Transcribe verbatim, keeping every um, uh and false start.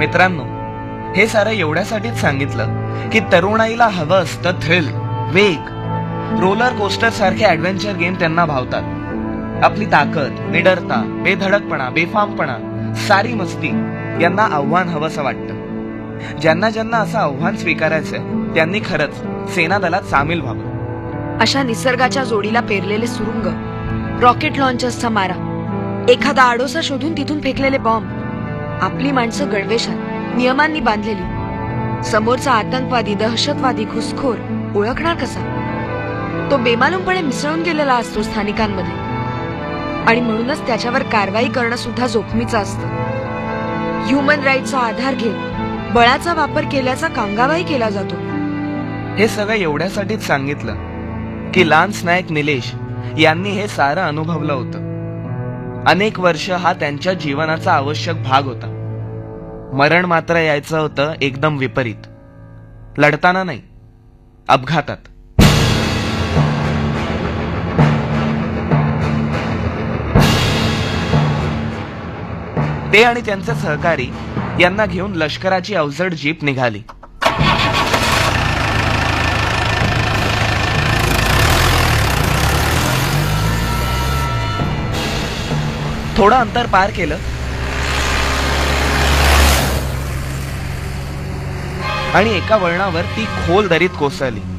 मित्रांनो, हे सारं एवढ्यासाठीच सांगितलं की तरुणाईला हवं असतं थ्रिल, वेग. रोलर कोस्टर सारखे ऍडव्हेंचर गेम त्यांना भावतात. आपली ताकद, निडरता, बेधडकपणा, बेफामपणा, सारी मस्ती यांना आव्हान हवंसं वाटतं. ज्यांना ज्यांना असं आव्हान स्वीकारायचंय त्यांनी खरंच सेना दलात सामील व्हावं. अशा निसर्गाच्या जोडीला पेरलेले सुरुंग, रॉकेट लॉन्चर्सचा मारा, एखादा आडोसा शोधून तिथून फेकलेले बॉम्ब, आपली माणसं गळवेशात नियमांनी बांधलेली. समोरचा आतंकवादी, दहशतवादी, घुसखोर ओळखणार कसा? तो बेमालूमपणे मिसळून गेलेला असतो स्थानिकांमध्ये, आणि म्हणूनच त्याच्यावर कारवाई करणं सुद्धा जोखमीचं असतं. ह्युमन राईटचा आधार घेत बळाचा वापर केल्याचा कांगावाही केला जातो. हे सगळं एवढ्यासाठीच सांगितलं की लान्स नायक निलेश यांनी हे सारं अनुभवलं होतं. अनेक वर्ष हा त्यांच्या जीवनाचा आवश्यक भाग होता. मरण मात्र यायचं होतं एकदम विपरीत. लढताना नाही, अपघातात. ते आणि त्यांचे सहकारी यांना घेऊन लष्कराची अवजड जीप निघाली. थोडं अंतर पार केलं आणि एका वळणावर ती खोल दरीत कोसळली.